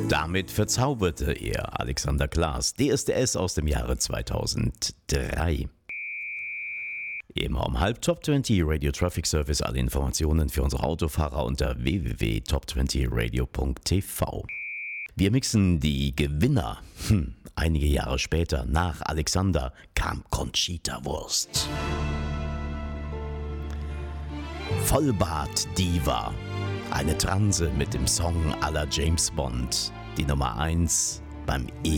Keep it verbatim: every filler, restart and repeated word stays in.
Damit verzauberte er Alexander Klaas, D S D S aus dem Jahre zweitausenddrei. Immer um halb Top zwanzig Radio Traffic Service. Alle Informationen für unsere Autofahrer unter w w w punkt top zwanzig radio punkt t v. Wir mixen die Gewinner. Hm, einige Jahre später, nach Alexander, kam Conchita Wurst. Vollbart Diva. Eine Transe mit dem Song à la James Bond. Die Nummer eins beim E!